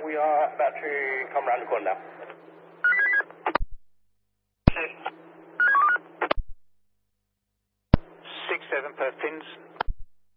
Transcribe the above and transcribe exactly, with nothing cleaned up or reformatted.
we are about to come round the corner now. Six, seven per pins.